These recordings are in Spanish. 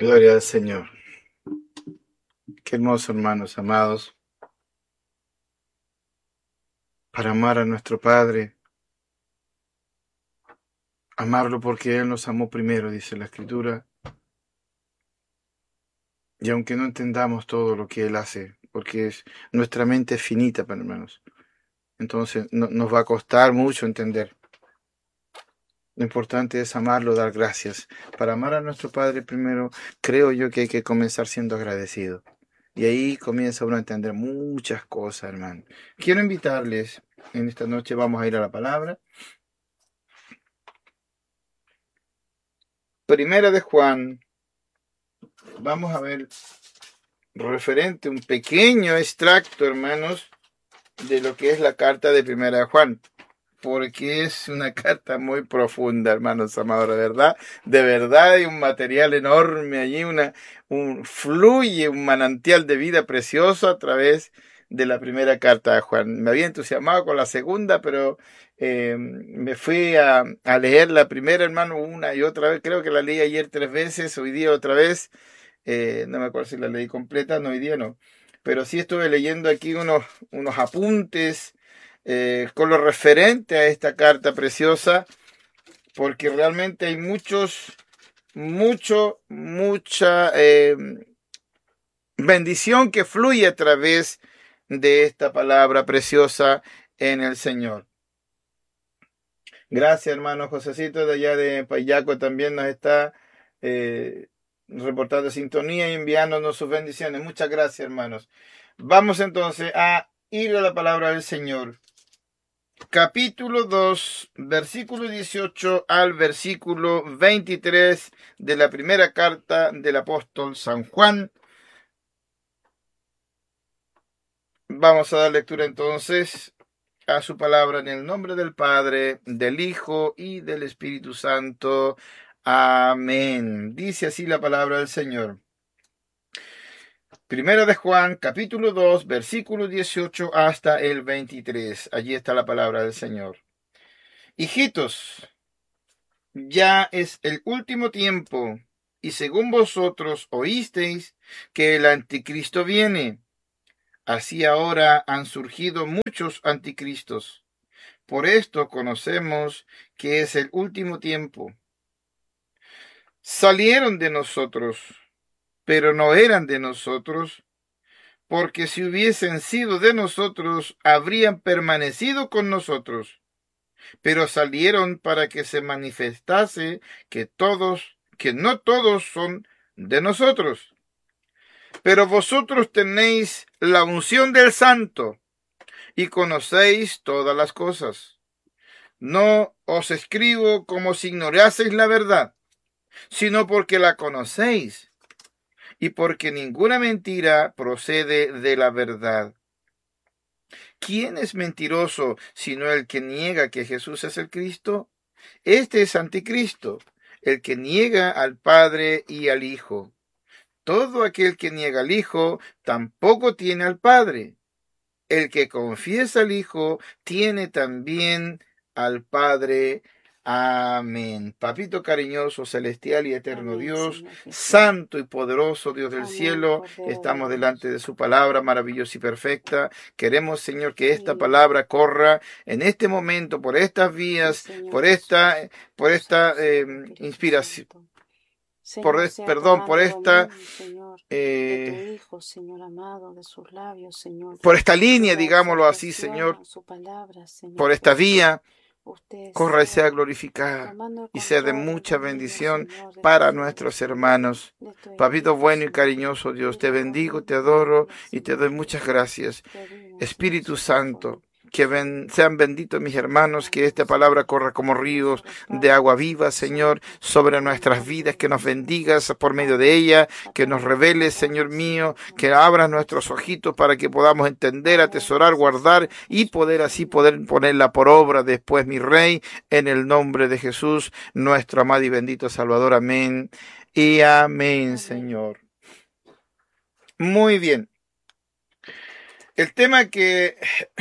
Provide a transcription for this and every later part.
Gloria al Señor. Qué hermoso, hermanos amados, para amar a nuestro Padre, amarlo porque Él nos amó primero, dice la Escritura. Y aunque no entendamos todo lo que Él hace, porque nuestra mente es finita, hermanos, entonces nos va a costar mucho entender. Lo importante es amarlo, dar gracias. Para amar a nuestro Padre primero, creo yo que hay que comenzar siendo agradecido. Y ahí comienza uno a entender muchas cosas, hermano. Quiero invitarles, en esta noche vamos a ir a la palabra. Primera de Juan, vamos a ver referente, un pequeño extracto, hermanos, de lo que es la carta de Primera de Juan, porque es una carta muy profunda, hermanos amados, de verdad hay un material enorme allí, fluye un manantial de vida precioso a través de la primera carta de Juan. Me había entusiasmado con la segunda, pero me fui a leer la primera, hermano, una y otra vez. Creo que la leí ayer 3 veces, hoy día otra vez. No me acuerdo si la leí completa, no, hoy día no. Pero sí estuve leyendo aquí unos apuntes con lo referente a esta carta preciosa, porque realmente hay mucha bendición que fluye a través de esta palabra preciosa en el Señor. Gracias, hermano Josecito, de allá de Payaco también nos está reportando sintonía y enviándonos sus bendiciones. Muchas gracias, hermanos. Vamos entonces a ir a la palabra del Señor. Capítulo 2, versículo 18 al versículo 23 de la primera carta del apóstol San Juan. Vamos a dar lectura entonces a su palabra en el nombre del Padre, del Hijo y del Espíritu Santo. Amén. Dice así la palabra del Señor. Primera de Juan, capítulo 2, versículo 18 hasta el 23. Allí está la palabra del Señor. Hijitos, ya es el último tiempo, y según vosotros oísteis que el anticristo viene. Así ahora han surgido muchos anticristos. Por esto conocemos que es el último tiempo. Salieron de nosotros, pero no eran de nosotros, porque si hubiesen sido de nosotros, habrían permanecido con nosotros. Pero salieron para que se manifestase que no todos son de nosotros. Pero vosotros tenéis la unción del Santo y conocéis todas las cosas. No os escribo como si ignoraseis la verdad, sino porque la conocéis y porque ninguna mentira procede de la verdad. ¿Quién es mentiroso sino el que niega que Jesús es el Cristo? Este es anticristo, el que niega al Padre y al Hijo. Todo aquel que niega al Hijo tampoco tiene al Padre. El que confiesa al Hijo tiene también al Padre. Amén. Papito cariñoso, celestial y eterno Amén, Dios, Señor Jesús. santo y poderoso Dios del Amén, cielo, Cordero estamos de delante de Dios. su palabra maravillosa y perfecta. Queremos, Señor, que esta Sí. palabra corra en este momento por estas Sí, vías, Señor por Jesús. esta Usa Espíritu inspiración, Santo. Señor, sea por tomando esta dominio, Señor, de tu Hijo, Señor amado, de sus labios, Señor, por esta de línea, la digámoslo así, exhortación Señor, a su palabra, Señor por esta Jesús. vía, Usted corra y sea sea glorificada tomando el y sea de control del mucha dominio, bendición Señor, de para tus hijos, nuestros Señor, hermanos. de tu Papito Espíritu, bueno y Señor. cariñoso Dios, Y te la bendigo, te honra y la adoro gloria, y te Señor doy muchas Jesús. gracias. Pedimos, Señor, Espíritu su conforme. Santo, que sean benditos mis hermanos, que esta palabra corra como ríos de agua viva, Señor, sobre nuestras vidas, que nos bendigas por medio de ella, que nos reveles, Señor mío, que abras nuestros ojitos para que podamos entender, atesorar, guardar y poder ponerla por obra después, mi Rey, en el nombre de Jesús, nuestro amado y bendito Salvador. Amén y amén, Señor. Muy bien. El tema que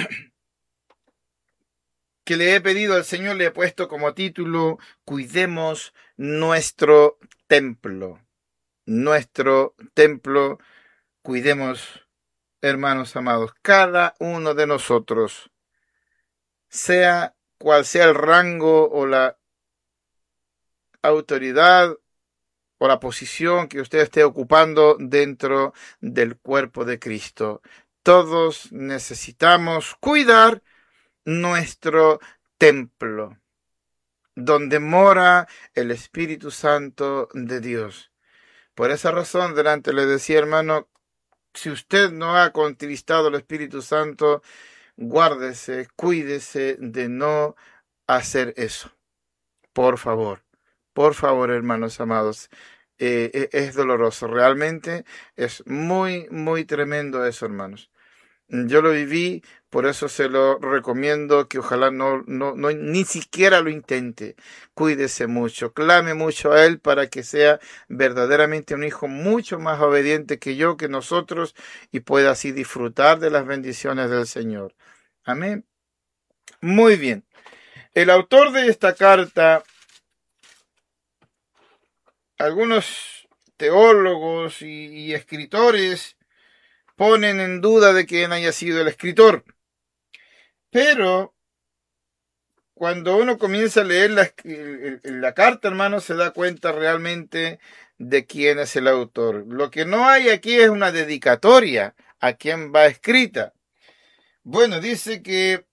le he pedido al Señor, le he puesto como título: cuidemos nuestro templo. nuestro templo. Cuidemos, hermanos amados, cada uno de nosotros, sea cual sea el rango o la autoridad o la posición que usted esté ocupando dentro del cuerpo de Cristo. Todos necesitamos cuidar nuestro templo, donde mora el Espíritu Santo de Dios. Por esa razón, delante le decía, hermano, si usted no ha contristado al Espíritu Santo, guárdese, cuídese de no hacer eso. Por favor, hermanos amados. Es doloroso, realmente es muy, muy tremendo eso, hermanos. Yo lo viví, por eso se lo recomiendo que ojalá ni siquiera lo intente. Cuídese mucho, clame mucho a Él para que sea verdaderamente un hijo mucho más obediente que yo, que nosotros, y pueda así disfrutar de las bendiciones del Señor. Amén. Muy bien. El autor de esta carta, algunos teólogos y escritores ponen en duda de quién haya sido el escritor. Pero cuando uno comienza a leer la carta, hermano, se da cuenta realmente de quién es el autor. Lo que no hay aquí es una dedicatoria a quién va escrita. Bueno, dice que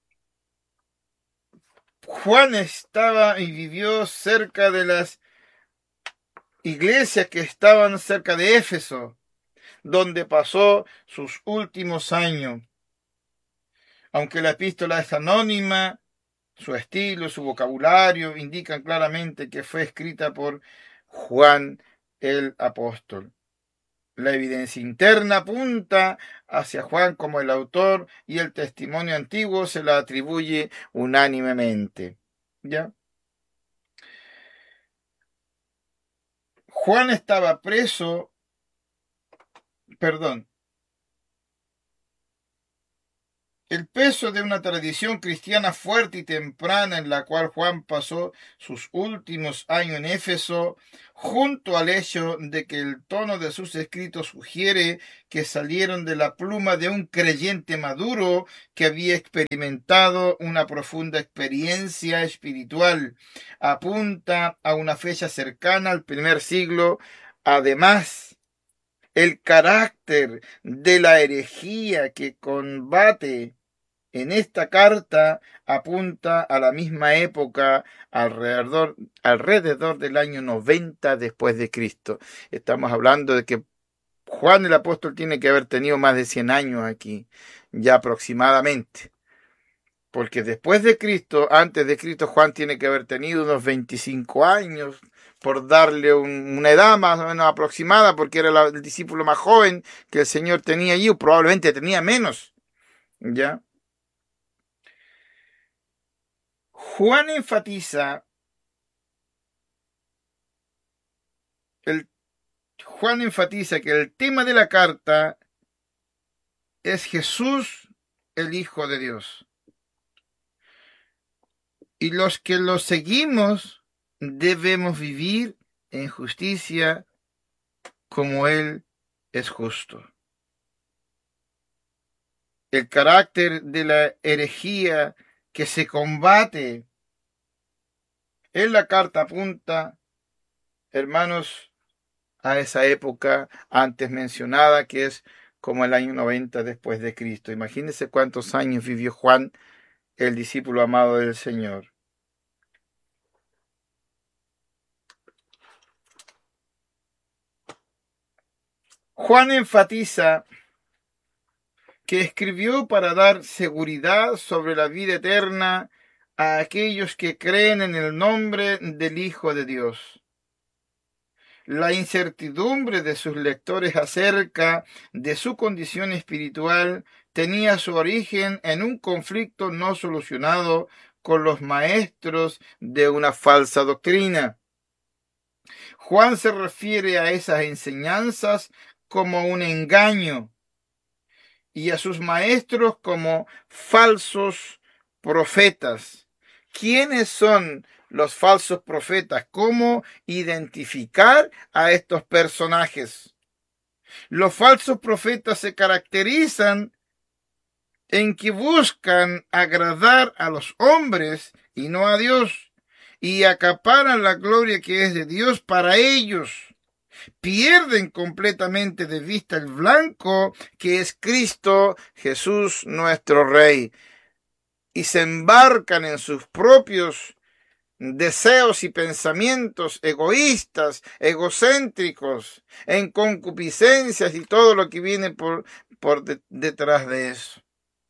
Juan estaba y vivió cerca de las iglesias que estaban cerca de Éfeso, donde pasó sus últimos años. Aunque la epístola es anónima, su estilo, su vocabulario indican claramente que fue escrita por Juan el apóstol. La evidencia interna apunta hacia Juan como el autor y el testimonio antiguo se la atribuye unánimemente. ¿Ya? Juan estaba preso, perdón. El peso de una tradición cristiana fuerte y temprana en la cual Juan pasó sus últimos años en Éfeso, junto al hecho de que el tono de sus escritos sugiere que salieron de la pluma de un creyente maduro que había experimentado una profunda experiencia espiritual, apunta a una fecha cercana al primer siglo. Además, el carácter de la herejía que combate en esta carta apunta a la misma época, alrededor del año 90 después de Cristo. Estamos hablando de que Juan el apóstol tiene que haber tenido más de 100 años aquí, ya aproximadamente. Porque después de Cristo, antes de Cristo, Juan tiene que haber tenido unos 25 años, por darle una edad más o menos aproximada, porque era el discípulo más joven que el Señor tenía allí, o probablemente tenía menos. ¿Ya? Juan enfatiza que el tema de la carta es Jesús, el Hijo de Dios. Y los que lo seguimos debemos vivir en justicia como Él es justo. El carácter de la herejía que se combate en la carta apunta, hermanos, a esa época antes mencionada, que es como el año 90 después de Cristo. Imagínense cuántos años vivió Juan, el discípulo amado del Señor. Juan enfatiza que escribió para dar seguridad sobre la vida eterna a aquellos que creen en el nombre del Hijo de Dios. La incertidumbre de sus lectores acerca de su condición espiritual tenía su origen en un conflicto no solucionado con los maestros de una falsa doctrina. Juan se refiere a esas enseñanzas como un engaño y a sus maestros como falsos profetas ¿Quiénes son los falsos profetas? ¿Cómo identificar a estos personajes? Los falsos profetas se caracterizan en que buscan agradar a los hombres y no a Dios, y acaparan la gloria que es de Dios para ellos. Pierden completamente de vista el blanco que es Cristo Jesús nuestro Rey, y se embarcan en sus propios deseos y pensamientos egoístas, egocéntricos, en concupiscencias y todo lo que viene detrás de eso.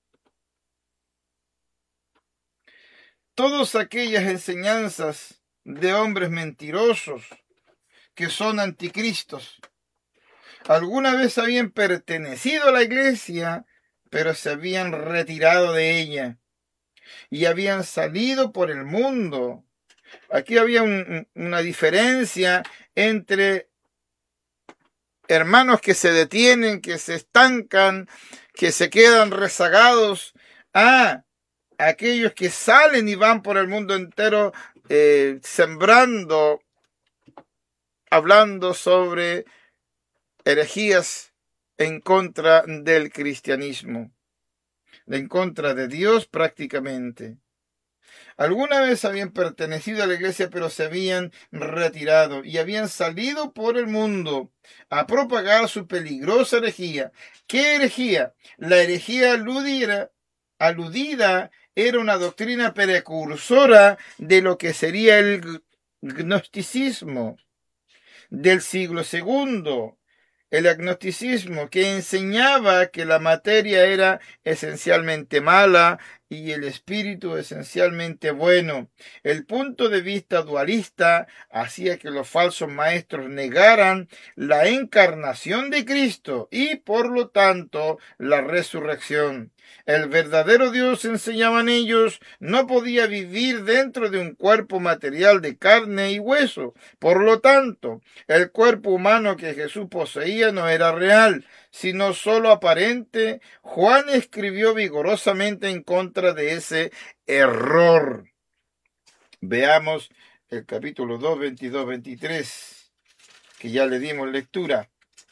Todas aquellas enseñanzas de hombres mentirosos que son anticristos, alguna vez habían pertenecido a la iglesia, pero se habían retirado de ella y habían salido por el mundo. Aquí había una diferencia entre hermanos que se detienen, que se estancan, que se quedan rezagados, a aquellos que salen y van por el mundo entero sembrando, hablando sobre herejías en contra del cristianismo, en contra de Dios prácticamente. Alguna vez habían pertenecido a la iglesia, pero se habían retirado y habían salido por el mundo a propagar su peligrosa herejía. ¿Qué herejía? La herejía aludida era una doctrina precursora de lo que sería el gnosticismo del siglo II. El agnosticismo, que enseñaba que la materia era esencialmente mala y el espíritu esencialmente bueno. El punto de vista dualista hacía que los falsos maestros negaran la encarnación de Cristo y, por lo tanto, la resurrección. El verdadero Dios, enseñaban ellos, no podía vivir dentro de un cuerpo material de carne y hueso. Por lo tanto, el cuerpo humano que Jesús poseía no era real, sino solo aparente. Juan escribió vigorosamente en contra de ese error. Veamos el capítulo 2, 22, 23, que ya le dimos lectura.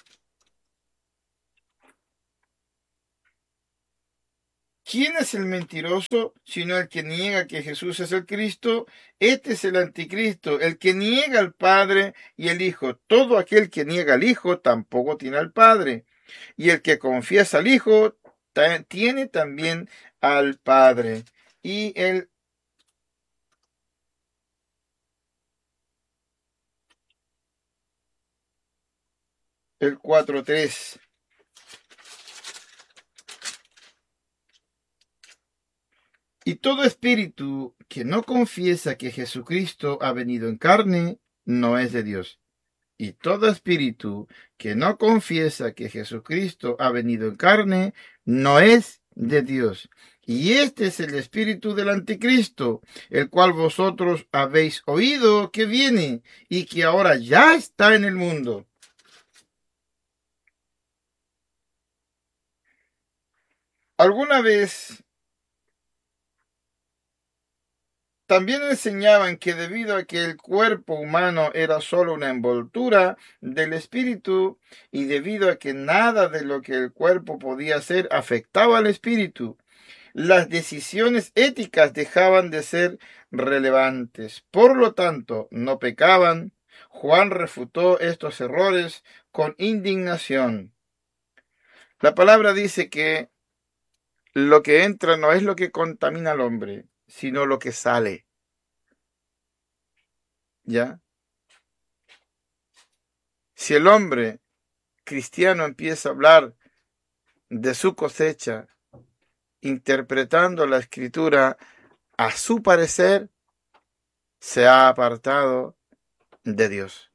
¿Quién es el mentiroso sino el que niega que Jesús es el Cristo? Este es el anticristo, el que niega al Padre y el Hijo. Todo aquel que niega al Hijo tampoco tiene al Padre. Y el que confiesa al Hijo tiene también al Padre. Y el 4:3. Y todo espíritu que no confiesa que Jesucristo ha venido en carne, no es de Dios. Y todo espíritu que no confiesa que Jesucristo ha venido en carne, no es de Dios. Y este es el espíritu del anticristo, el cual vosotros habéis oído que viene y que ahora ya está en el mundo. ¿Alguna vez también enseñaban que debido a que el cuerpo humano era solo una envoltura del espíritu y debido a que nada de lo que el cuerpo podía hacer afectaba al espíritu, las decisiones éticas dejaban de ser relevantes? Por lo tanto, no pecaban. Juan refutó estos errores con indignación. La palabra dice que lo que entra no es lo que contamina al hombre, sino lo que sale. ¿Ya? Si el hombre cristiano empieza a hablar de su cosecha, interpretando la escritura a su parecer, se ha apartado de Dios.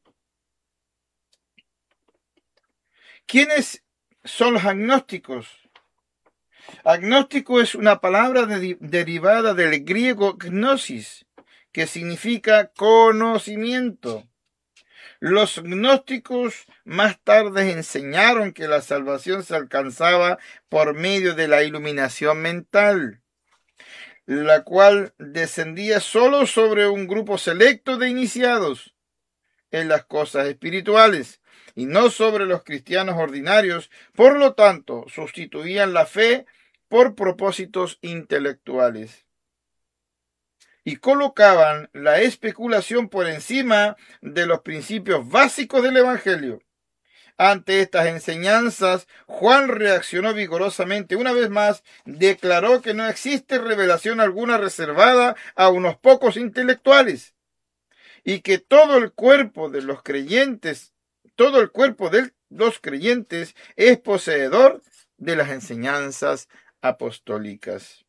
¿Quiénes son los agnósticos? Agnóstico es una palabra derivada del griego gnosis, que significa conocimiento. Los gnósticos más tarde enseñaron que la salvación se alcanzaba por medio de la iluminación mental. la cual descendía solo sobre un grupo selecto de iniciados en las cosas espirituales y no sobre los cristianos ordinarios. Por lo tanto, sustituían la fe por propósitos intelectuales y colocaban la especulación por encima de los principios básicos del Evangelio. Ante estas enseñanzas, Juan reaccionó vigorosamente. Una vez más, declaró que no existe revelación alguna reservada a unos pocos intelectuales y que todo el cuerpo de los creyentes, todo el cuerpo de los creyentes es poseedor de las enseñanzas apostólicas.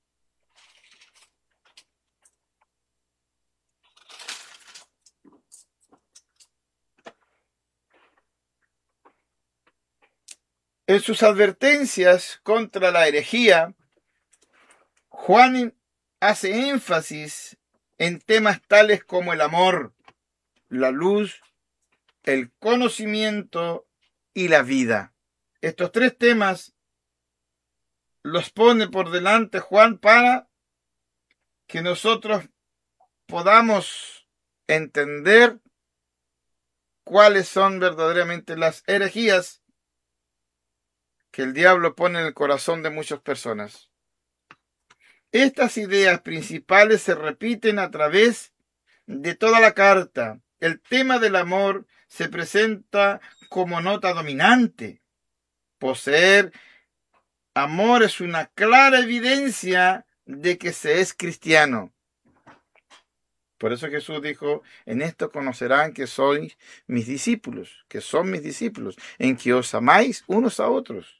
En sus advertencias contra la herejía, Juan hace énfasis en temas tales como el amor, la luz, el conocimiento y la vida. Estos tres temas los pone por delante Juan para que nosotros podamos entender cuáles son verdaderamente las herejías que el diablo pone en el corazón de muchas personas. Estas ideas principales se repiten a través de toda la carta. El tema del amor se presenta como nota dominante. Poseer amor es una clara evidencia de que se es cristiano. Por eso Jesús dijo, en esto conocerán que sois mis discípulos, que son mis discípulos, en que os amáis unos a otros.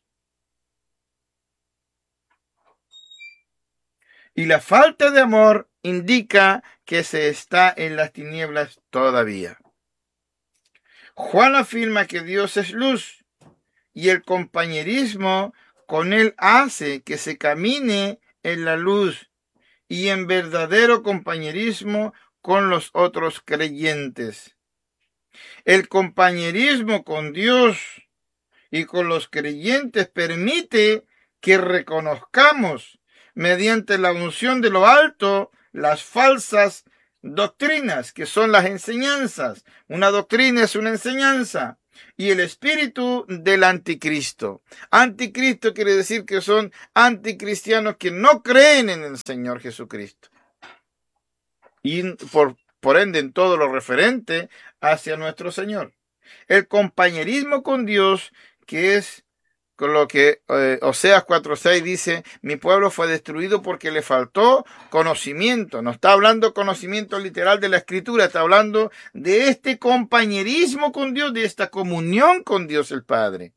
Y la falta de amor indica que se está en las tinieblas todavía. Juan afirma que Dios es luz y el compañerismo con él hace que se camine en la luz y en verdadero compañerismo con los otros creyentes. El compañerismo con Dios y con los creyentes permite que reconozcamos mediante la unción de lo alto las falsas doctrinas, que son las enseñanzas. Una doctrina es una enseñanza. Y el espíritu del anticristo. Anticristo quiere decir que son anticristianos que no creen en el Señor Jesucristo. Y por ende en todo lo referente hacia nuestro Señor. El compañerismo con Dios, que es con lo que Oseas 4:6 dice, mi pueblo fue destruido porque le faltó conocimiento. No está hablando conocimiento literal de la Escritura, está hablando de este compañerismo con Dios, de esta comunión con Dios el Padre.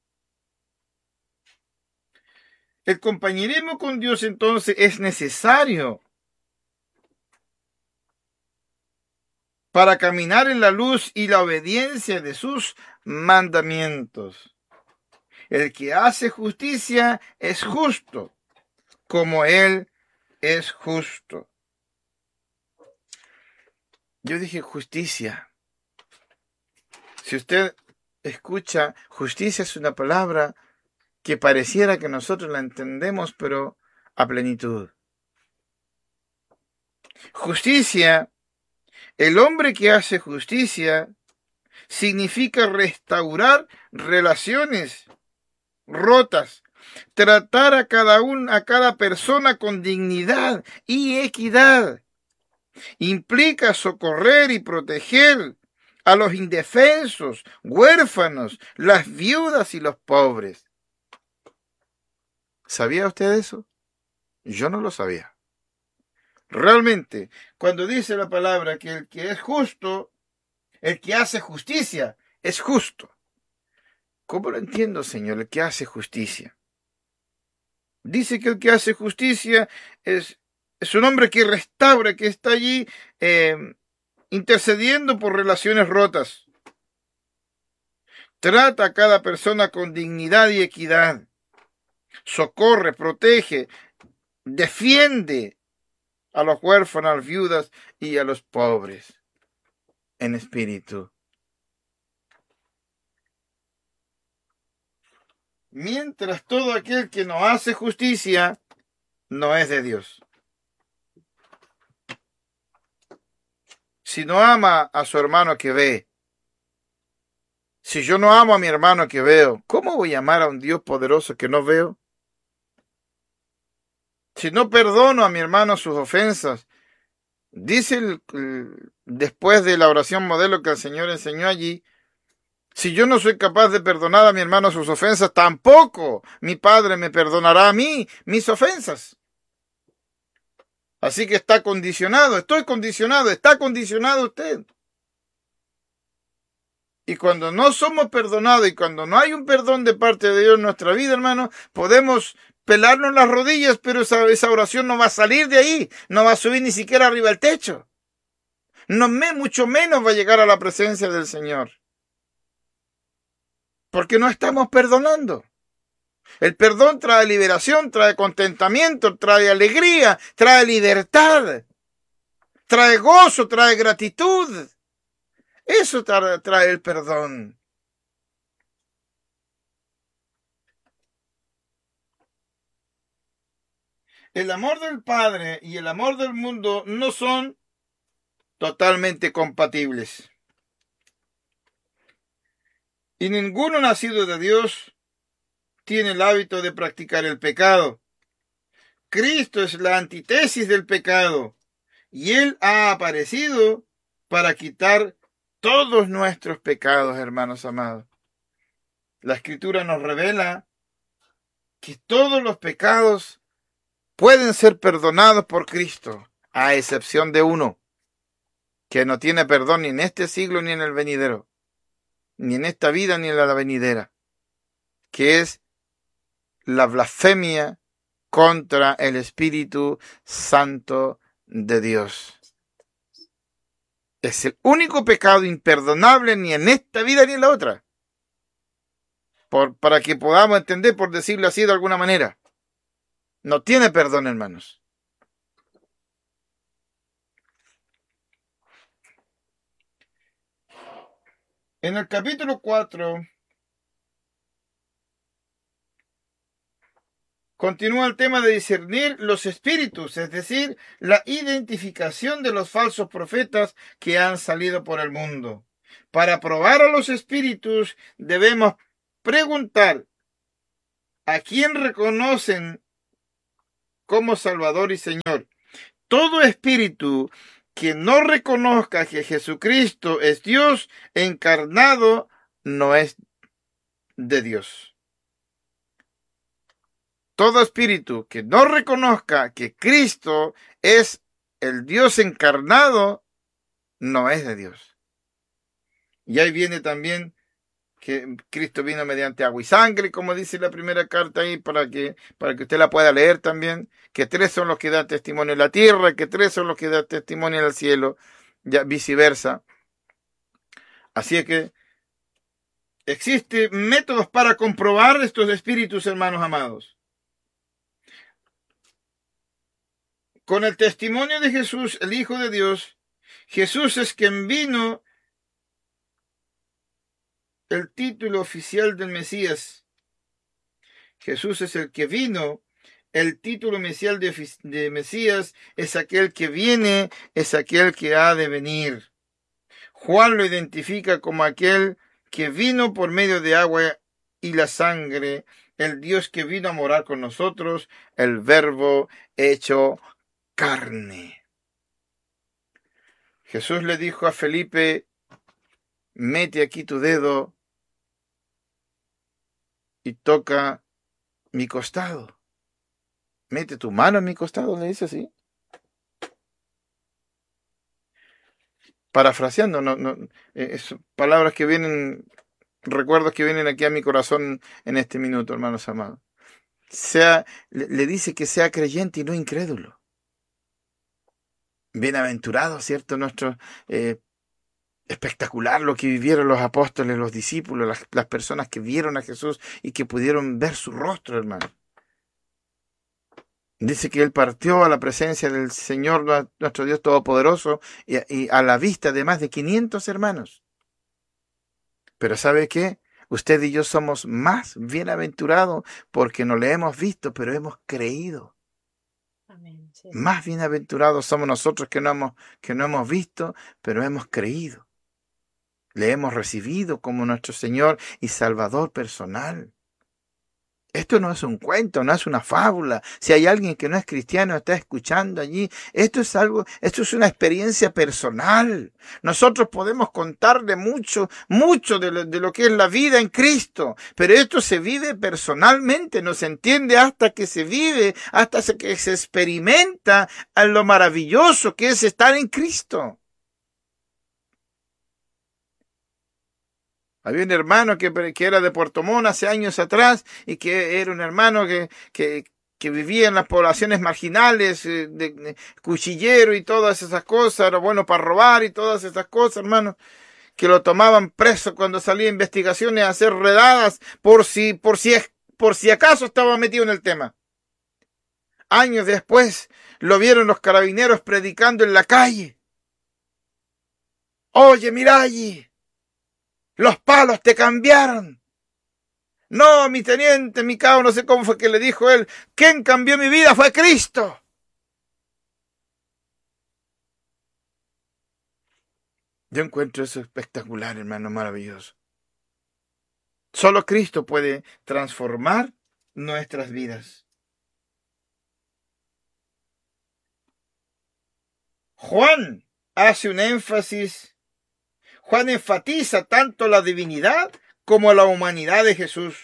El compañerismo con Dios entonces es necesario para caminar en la luz y la obediencia de sus mandamientos. El que hace justicia es justo, como Él es justo. Yo dije justicia. Si usted escucha, justicia es una palabra que pareciera que nosotros la entendemos, pero a plenitud. Justicia, el hombre que hace justicia, significa restaurar relaciones rotas, tratar a cada persona con dignidad y equidad. Implica socorrer y proteger a los indefensos, huérfanos, las viudas y los pobres. ¿Sabía usted eso? Yo no lo sabía. Realmente, cuando dice la palabra que el que es justo, el que hace justicia, es justo. ¿Cómo lo entiendo, Señor, el que hace justicia? Dice que el que hace justicia es un hombre que restaura, que está allí intercediendo por relaciones rotas. Trata a cada persona con dignidad y equidad. Socorre, protege, defiende a los huérfanos, a las viudas y a los pobres en espíritu. Mientras todo aquel que no hace justicia no es de Dios. si no ama a su hermano que ve? Si yo no amo a mi hermano que veo, ¿cómo voy a amar a un Dios poderoso que no veo? Si no perdono a mi hermano sus ofensas, dice después de la oración modelo que el Señor enseñó allí, si yo no soy capaz de perdonar a mi hermano sus ofensas, tampoco mi Padre me perdonará a mí mis ofensas. Así que está condicionado, estoy condicionado, está condicionado usted. Y cuando no somos perdonados y cuando no hay un perdón de parte de Dios en nuestra vida, hermano, podemos pelarnos las rodillas, pero esa oración no va a salir de ahí, no va a subir ni siquiera arriba al techo. Mucho menos va a llegar a la presencia del Señor. Porque no estamos perdonando. El perdón trae liberación, trae contentamiento, trae alegría, trae libertad, trae gozo, trae gratitud. Eso trae el perdón. El amor del Padre y el amor del mundo no son totalmente compatibles. Y ninguno nacido de Dios tiene el hábito de practicar el pecado. Cristo es la antítesis del pecado y Él ha aparecido para quitar todos nuestros pecados, hermanos amados. La Escritura nos revela que todos los pecados pueden ser perdonados por Cristo, a excepción de uno, que no tiene perdón ni en este siglo ni en el venidero, ni en esta vida ni en la venidera, que es la blasfemia contra el Espíritu Santo de Dios. Es el único pecado imperdonable ni en esta vida ni en la otra. Para que podamos entender, por decirlo así de alguna manera. No tiene perdón, hermanos. En el capítulo 4 continúa el tema de discernir los espíritus, es decir, la identificación de los falsos profetas que han salido por el mundo. Para probar a los espíritus debemos preguntar a quién reconocen como Salvador y Señor. Todo espíritu que no reconozca que Jesucristo es Dios encarnado no es de Dios. Todo espíritu que no reconozca que Cristo es el Dios encarnado no es de Dios. Y ahí viene también que Cristo vino mediante agua y sangre, como dice la primera carta ahí, para que usted la pueda leer también, que 3 son los que dan testimonio en la tierra, que 3 son los que dan testimonio en el cielo, ya viceversa. Así es que existen métodos para comprobar estos espíritus, hermanos amados. Con el testimonio de Jesús, el Hijo de Dios, Jesús es quien vino, el título oficial del Mesías. Jesús es el que vino. El título oficial de Mesías es aquel que viene, es aquel que ha de venir. Juan lo identifica como aquel que vino por medio de agua y la sangre, el Dios que vino a morar con nosotros, el Verbo hecho carne. Jesús le dijo a Felipe, mete aquí tu dedo y toca mi costado. Mete tu mano en mi costado, le dice así. Parafraseando, es palabras que vienen, recuerdos que vienen aquí a mi corazón en este minuto, hermanos amados. Le dice que sea creyente y no incrédulo. Bienaventurado, ¿cierto? Espectacular lo que vivieron los apóstoles, los discípulos, las personas que vieron a Jesús y que pudieron ver su rostro, hermano. Dice que él partió a la presencia del Señor, nuestro Dios Todopoderoso, y a la vista de más de 500 hermanos. Pero ¿sabe qué? Usted y yo somos más bienaventurados porque no le hemos visto, pero hemos creído. Amén. Más bienaventurados somos nosotros que no hemos visto, pero hemos creído. Le hemos recibido como nuestro Señor y Salvador personal. Esto no es un cuento, no es una fábula. Si hay alguien que no es cristiano, está escuchando allí, esto es una experiencia personal. Nosotros podemos contarle mucho de lo que es la vida en Cristo, pero esto se vive personalmente, no se entiende hasta que se vive, hasta que se experimenta a lo maravilloso que es estar en Cristo. Había un hermano que era de Puerto Montt hace años atrás y que era un hermano que vivía en las poblaciones marginales, de cuchillero y todas esas cosas, era bueno para robar y todas esas cosas, hermano, que lo tomaban preso cuando salía a investigaciones a hacer redadas por si acaso estaba metido en el tema. Años después lo vieron los carabineros predicando en la calle. Oye, mira allí. Los palos te cambiaron. No, mi teniente, mi cabo, no sé cómo fue que le dijo él. ¿Quién cambió mi vida? Fue Cristo. Yo encuentro eso espectacular, hermano, maravilloso. Solo Cristo puede transformar nuestras vidas. Juan hace un énfasis. Juan enfatiza tanto la divinidad como la humanidad de Jesús.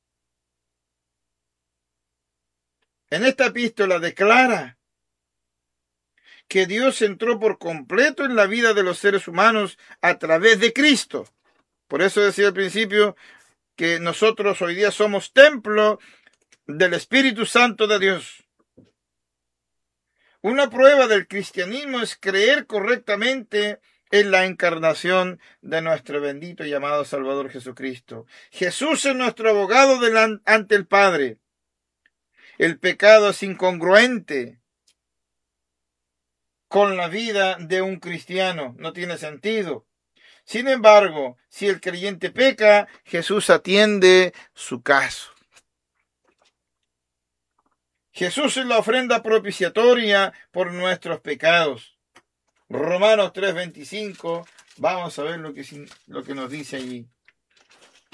En esta epístola declara que Dios entró por completo en la vida de los seres humanos a través de Cristo. Por eso decía al principio que nosotros hoy día somos templo del Espíritu Santo de Dios. Una prueba del cristianismo es creer correctamente en la encarnación de nuestro bendito y amado Salvador Jesucristo. Jesús es nuestro abogado ante el Padre. El pecado es incongruente con la vida de un cristiano. No tiene sentido. Sin embargo, si el creyente peca, Jesús atiende su caso. Jesús es la ofrenda propiciatoria por nuestros pecados. Romanos 3:25, vamos a ver lo que nos dice allí.